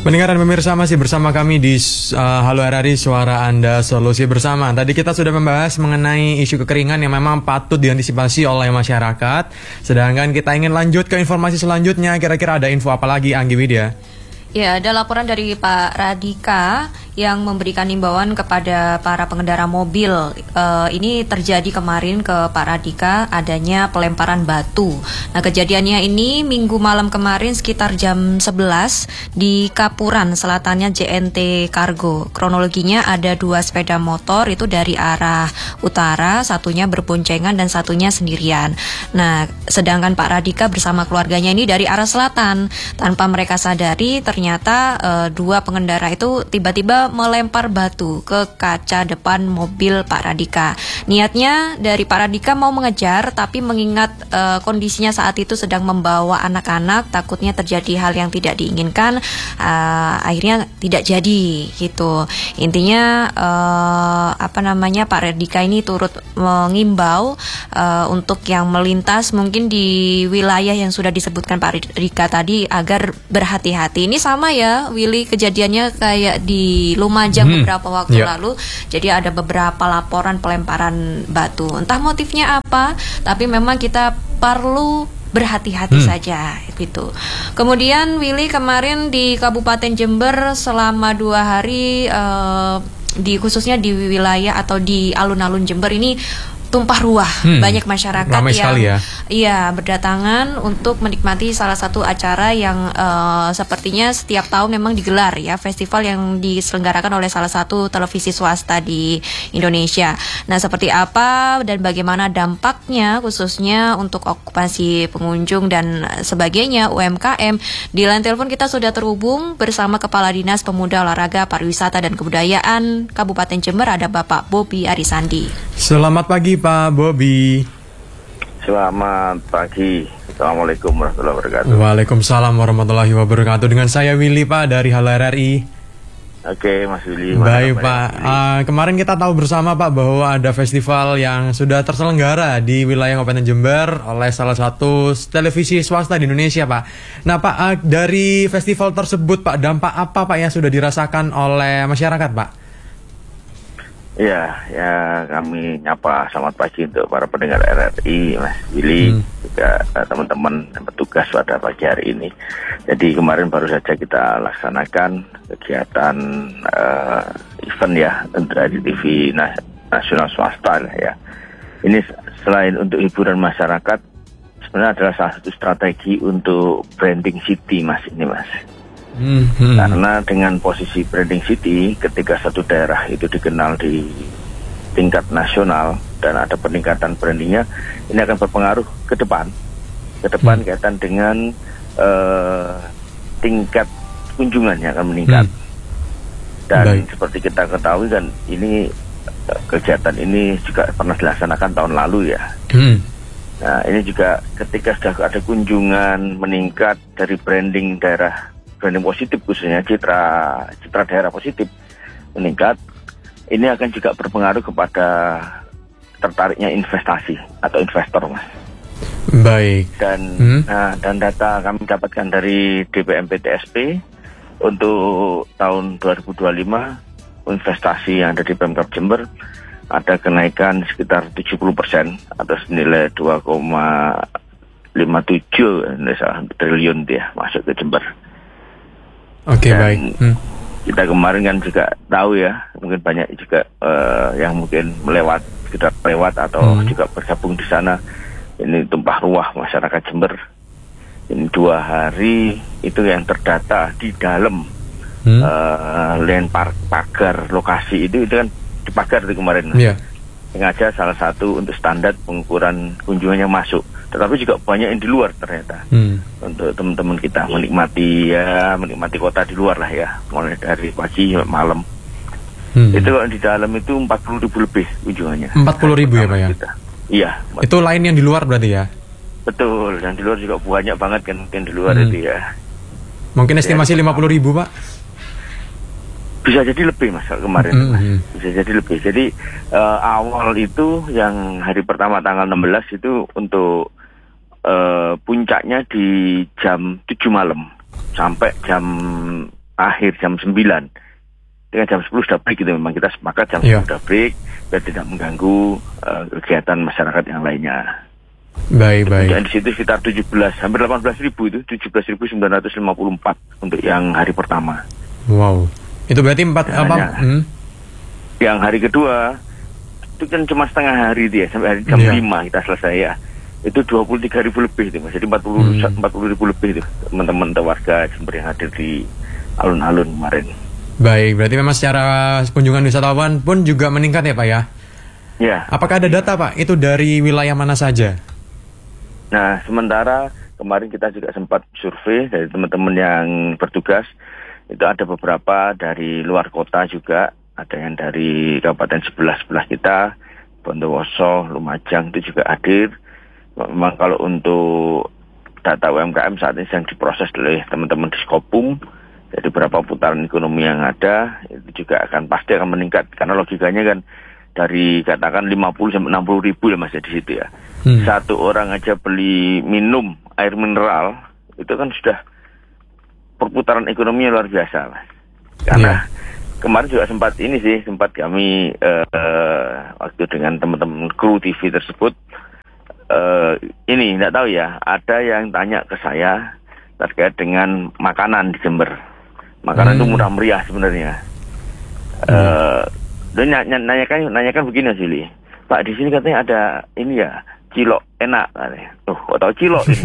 Pendengar dan pemirsa masih bersama kami di Halo RRI Suara Anda Solusi Bersama. Tadi kita sudah membahas mengenai isu kekeringan yang memang patut diantisipasi oleh masyarakat. Sedangkan kita ingin lanjut ke informasi selanjutnya. Kira-kira ada info apa lagi, Anggi Widya? Ya, ada laporan dari Pak Radika yang memberikan imbauan kepada para pengendara mobil. Ini terjadi kemarin ke Pak Radika adanya pelemparan batu. Nah, kejadiannya ini Minggu malam kemarin sekitar jam 11 di Kapuran, selatannya JNT Kargo. Kronologinya ada 2 sepeda motor itu dari arah utara, satunya berboncengan dan satunya sendirian. Nah, sedangkan Pak Radika bersama keluarganya ini dari arah selatan. Tanpa mereka sadari, ternyata 2 pengendara itu tiba-tiba melempar batu ke kaca depan mobil Pak Radika. Niatnya dari Pak Radika mau mengejar, tapi mengingat kondisinya saat itu sedang membawa anak-anak, takutnya terjadi hal yang tidak diinginkan, akhirnya tidak jadi gitu. Intinya Pak Radika ini turut mengimbau untuk yang melintas mungkin di wilayah yang sudah disebutkan Pak Radika tadi agar berhati-hati. Ini sama ya, Willy, kejadiannya kayak di Lumajang beberapa waktu lalu. Jadi ada beberapa laporan pelemparan batu. Entah motifnya apa, tapi memang kita perlu berhati-hati saja gitu. Kemudian Willy, kemarin di Kabupaten Jember selama 2 hari khususnya di wilayah atau di alun-alun Jember ini tumpah ruah, banyak masyarakat yang berdatangan untuk menikmati salah satu acara yang sepertinya setiap tahun memang digelar ya, festival yang diselenggarakan oleh salah satu televisi swasta di Indonesia. Nah, seperti apa dan bagaimana dampaknya khususnya untuk okupasi pengunjung dan sebagainya UMKM, di line telepon kita sudah terhubung bersama Kepala Dinas Pemuda Olahraga Pariwisata dan Kebudayaan Kabupaten Jember, ada Bapak Bobi Arisandi. Selamat pagi Pak Bobi. Selamat pagi. Assalamualaikum warahmatullahi wabarakatuh. Waalaikumsalam warahmatullahi wabarakatuh. Dengan saya Willy, Pak, dari Halo RRI. Oke, Mas Willy. Baik Pak, kemarin kita tahu bersama Pak bahwa ada festival yang sudah terselenggara di wilayah Kabupaten Jember oleh salah satu televisi swasta di Indonesia Pak. Nah Pak, dari festival tersebut Pak, dampak apa Pak yang sudah dirasakan oleh masyarakat Pak? Ya kami nyapa selamat pagi untuk para pendengar RRI, Mas Willy, juga teman-teman yang bertugas pada pagi hari ini. Jadi kemarin baru saja kita laksanakan kegiatan event ya dari TV nasional swasta ya. Ini selain untuk hiburan masyarakat, sebenarnya adalah salah satu strategi untuk branding city Mas ini Mas. Karena dengan posisi branding city, ketika satu daerah itu dikenal di tingkat nasional dan ada peningkatan brandingnya, ini akan berpengaruh ke depan kaitan dengan tingkat kunjungannya akan meningkat. Dan seperti kita ketahui kan, ini kegiatan ini juga pernah dilaksanakan tahun lalu ya. Nah, ini juga ketika sudah ada kunjungan meningkat dari branding positif, khususnya citra daerah positif meningkat, ini akan juga berpengaruh kepada tertariknya investasi atau investor Mas. Baik. Dan data kami dapatkan dari DPMPTSP untuk tahun 2025, investasi yang ada di Pemkab Jember ada kenaikan sekitar 70% atau senilai 2,57 triliun dia masuk ke Jember. Oke, baik. Kita kemarin kan juga tahu ya, mungkin banyak juga yang mungkin sekitar lewat atau juga bergabung di sana. Ini tumpah ruah masyarakat Jember. Ini 2 hari itu yang terdata di dalam land pagar lokasi itu kan dipagar itu kemarin. Sengaja salah satu untuk standar pengukuran kunjungannya masuk. Tetapi juga banyak yang di luar ternyata. Untuk teman-teman kita menikmati kota di luar lah ya, mulai dari pagi sampai malam. Itu kalau di dalam itu 40.000 lebih kunjungannya. 40.000 ya Pak ya? Iya. Itu lain yang di luar berarti ya? Betul, dan di luar juga banyak banget kan mungkin di luar itu ya. Mungkin estimasi 50.000 Pak? Bisa jadi lebih Mas kemarin. Bisa jadi lebih. Jadi awal itu yang hari pertama tanggal 16 itu untuk puncaknya di jam 7 malam sampai jam akhir jam 9. Dengan jam 10 sudah break gitu, memang kita sepakat jam 10 sudah break biar tidak mengganggu kegiatan masyarakat yang lainnya. Baik. Dan di situ sekitar hampir 18.000 itu, 17.954 untuk yang hari pertama. Wow. Itu berarti 4 apa? Yang hari kedua itu kan cuma setengah hari dia, sampai hari jam 5 kita selesai ya. Itu 23.000 lebih itu Mas. Jadi 40.000 lebih itu teman-teman warga Jember yang hadir di alun-alun kemarin. Baik, berarti memang secara kunjungan wisatawan pun juga meningkat ya Pak ya? Ya. Apakah ada data Pak? Itu dari wilayah mana saja? Nah, sementara kemarin kita juga sempat survei dari teman-teman yang bertugas. Itu ada beberapa dari luar kota juga. Ada yang dari kabupaten sebelah kita, Bondowoso, Lumajang itu juga hadir. Memang kalau untuk data UMKM saat ini sedang diproses oleh teman-teman di Skopum. Jadi berapa putaran ekonomi yang ada itu juga pasti akan meningkat karena logikanya kan dari katakan 50 sampai 60 ribu ya Mas ya di situ ya. Satu orang aja beli minum air mineral itu kan sudah perputaran ekonominya luar biasa Mas. Karena kemarin juga sempat kami waktu dengan teman-teman kru TV tersebut ini nggak tahu ya, ada yang tanya ke saya terkait dengan makanan di Jember. Makanan itu murah meriah sebenarnya. Dan nanyakan begini Mas Willy, Pak di sini katanya ada ini ya cilok enak. Kok tahu cilok ini?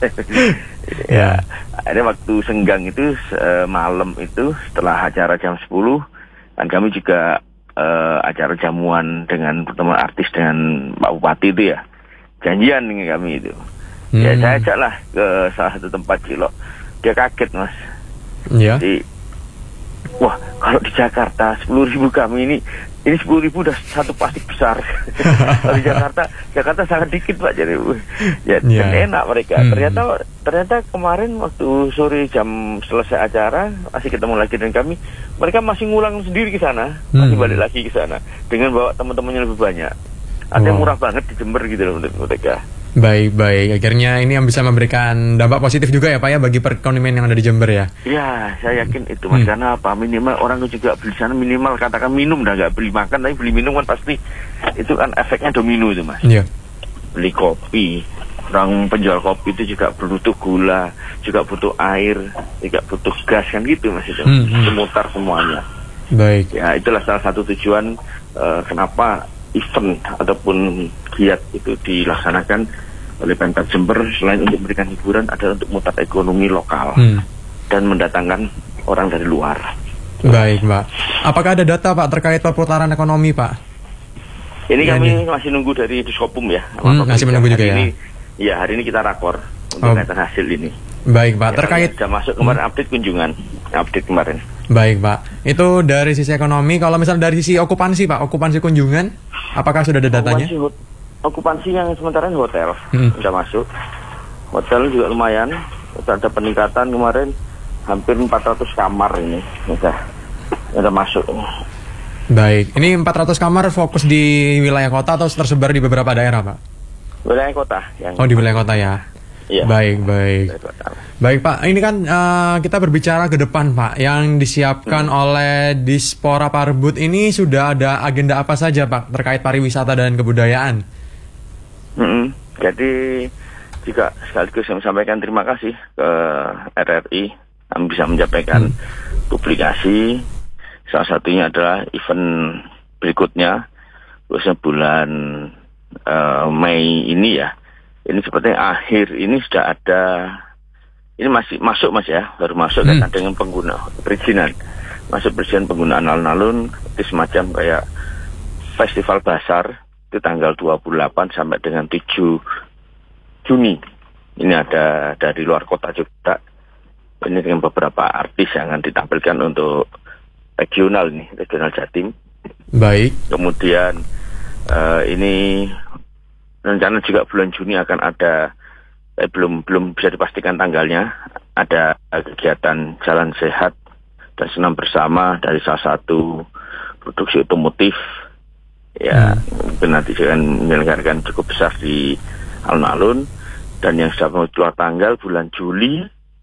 Ya, ada waktu senggang itu malam itu setelah acara jam 10 kan kami juga acara jamuan dengan pertemuan artis dengan Pak Bupati itu ya. Janjian dengan kami itu. Ya saya ajaklah ke salah satu tempat cilok. Dia kaget Mas. Iya. Jadi, wah kalau di Jakarta 10.000 kami ini 10.000 udah satu plastik besar. Kalau di Jakarta sangat dikit Pak. Jadi dan enak mereka. Ternyata kemarin waktu sore jam selesai acara masih ketemu lagi dengan kami. Mereka masih ngulang sendiri ke sana, masih balik lagi ke sana dengan bawa teman-temannya lebih banyak. Ada yang murah banget di Jember gitu loh menurut mereka. Baik. Akhirnya ini yang bisa memberikan dampak positif juga ya Pak ya bagi perekonomian yang ada di Jember ya. Ya, saya yakin itu Mas. Karena apa? Minimal orang juga beli sana minimal katakan minum, dah nggak beli makan tapi beli minum kan pasti itu kan efeknya domino itu Mas. Iya. Beli kopi, orang penjual kopi itu juga butuh gula, juga butuh air, juga butuh gas kan gitu Mas itu. Semutar semuanya. Baik. Ya, itulah salah satu tujuan kenapa event ataupun giat itu dilaksanakan oleh Pemkab Jember selain untuk memberikan hiburan adalah untuk mutar ekonomi lokal dan mendatangkan orang dari luar. Baik Pak. Apakah ada data Pak terkait perputaran ekonomi Pak? Ini kami masih nunggu dari Diskopum ya. Masih menunggu juga ya. Hari ini kita rakor untuk kaitan hasil ini. Baik Pak. Ya, terkait sudah masuk kemarin update kemarin. Baik Pak. Itu dari sisi ekonomi. Kalau misalnya dari sisi okupansi Pak, okupansi kunjungan, apakah sudah ada datanya? Okupansi yang sementara hotel sudah masuk. Hotel juga lumayan. Ada peningkatan kemarin hampir 400 kamar ini sudah masuk. Baik. Ini 400 kamar fokus di wilayah kota atau tersebar di beberapa daerah Pak? Wilayah kota. Di wilayah kota ya. Iya. Baik Pak, ini kan kita berbicara ke depan Pak, yang disiapkan oleh Dispora Parbud ini sudah ada agenda apa saja Pak terkait pariwisata dan kebudayaan? Jadi juga sekaligus saya sampaikan terima kasih ke RRI yang bisa menyampaikan publikasi. Salah satunya adalah event berikutnya, khususnya bulan Mei ini ya. Ini sepertinya akhir ini sudah ada, ini masih masuk Mas ya, baru masuk kan dengan pengguna perizinan, masuk perizinan penggunaan alun-alun, itu semacam kayak festival basar itu tanggal 28 sampai dengan 7 Juni. Ini ada dari luar kota juga, ini dengan beberapa artis yang akan ditampilkan untuk regional Jatim. Baik. Kemudian ini rencana juga bulan Juni akan ada, belum bisa dipastikan tanggalnya, ada kegiatan jalan sehat dan senam bersama dari salah satu produksi otomotif. Ya, mungkin nanti akan menyelenggarakan cukup besar di alun-alun. Dan yang sudah mau keluar tanggal bulan Juli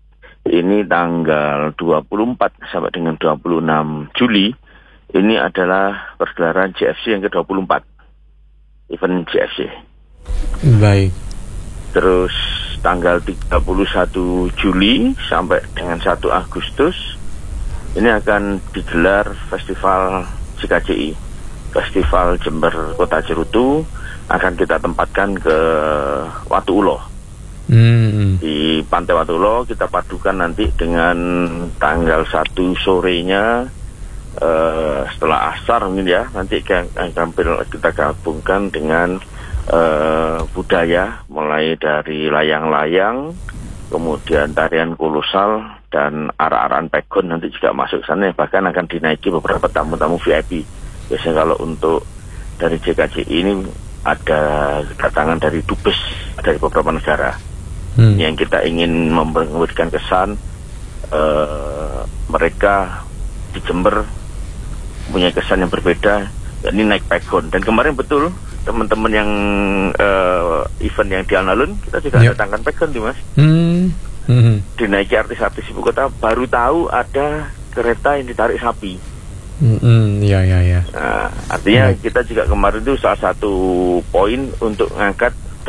ini tanggal 24 sampai dengan 26 Juli, ini adalah pergelaran JFC yang ke-24, event JFC. Baik. Terus tanggal 31 Juli sampai dengan 1 Agustus, ini akan digelar Festival JKCI, Festival Jember Kota Cerutu, akan kita tempatkan ke Watu Ulo. Di Pantai Watu Ulo kita padukan nanti dengan tanggal 1 sorenya, setelah asar mungkin ya, nanti kita gabungkan dengan budaya, mulai dari layang-layang, kemudian tarian kolosal, dan arah-arahan pegon nanti juga masuk sana, bahkan akan dinaiki beberapa tamu-tamu VIP. Biasanya kalau untuk dari JKCI ini ada kedatangan dari dubes dari beberapa negara. Yang kita ingin memberikan kesan mereka di Jember punya kesan yang berbeda, ini naik pegon. Dan kemarin betul teman-teman yang event yang di alun-alun kita juga datangkan pegon di Mas. Dinaiki artis-artis ibu kota, baru tahu ada kereta yang ditarik sapi. Ya. Nah, artinya kita juga kemarin itu salah satu poin untuk ngangkat